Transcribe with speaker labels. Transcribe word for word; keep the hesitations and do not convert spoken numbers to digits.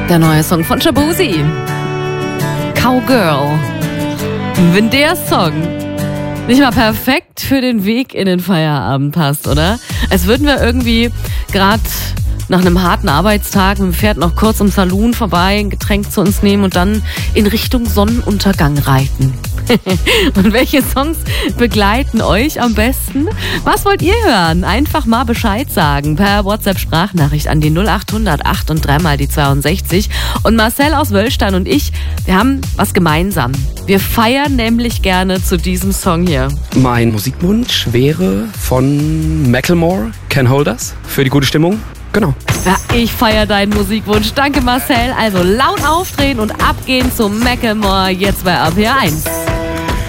Speaker 1: Der neue Song von Shaboozey. Cowgirl. Wenn der Song nicht mal perfekt für den Weg in den Feierabend passt, oder? Als würden wir irgendwie gerade nach einem harten Arbeitstag mit dem Pferd noch kurz im Saloon vorbei, ein Getränk zu uns nehmen und dann in Richtung Sonnenuntergang reiten. Und welche Songs begleiten euch am besten? Was wollt ihr hören? Einfach mal Bescheid sagen per WhatsApp-Sprachnachricht an die null acht hundert acht und dreimal die zweiundsechzig. Und Marcel aus Wöllstein und ich, wir haben was gemeinsam. Wir feiern nämlich gerne zu diesem Song hier.
Speaker 2: Mein Musikwunsch wäre von Macklemore, Can't Hold Us, für die gute Stimmung. Genau.
Speaker 1: Ja, ich feiere deinen Musikwunsch. Danke Marcel. Also laut aufdrehen und abgehen zu Macklemore jetzt bei R P R eins.